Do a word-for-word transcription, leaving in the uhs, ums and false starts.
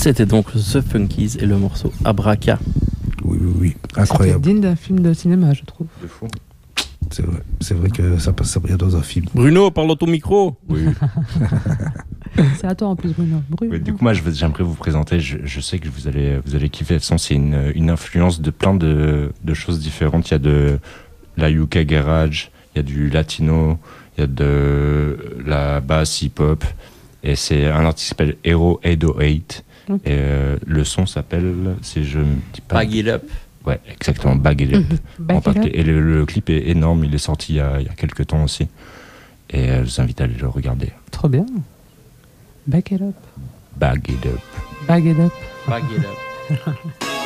C'était donc The Funkies et le morceau Abraca. Oui, oui, oui, incroyable. C'est digne d'un film de cinéma, je trouve. De fou. C'est vrai, c'est vrai que ça passe bien dans un film. Bruno, parle dans ton micro. Oui. C'est à toi en plus, Bruno. Bruno. Ouais, du coup, moi, je veux- j'aimerais vous présenter. Je, je sais que vous allez, vous allez kiffer. De toute façon, c'est une, une influence de plein de, de choses différentes. Il y a de la U K garage, il y a du latino, il y a de la bass hip-hop. Et c'est un artiste qui s'appelle Hero huit cent huit. Ok. Et euh, le son s'appelle, si je me dis pas. Bag it up. Ouais, exactement, Bag It Up. Back En part- it up. Et le, le clip est énorme. Il est sorti il y a, il y a quelques temps aussi. Et euh, je vous invite à aller le regarder. Trop bien. Back it up. Bag It Up. Bag it up. Bag it up.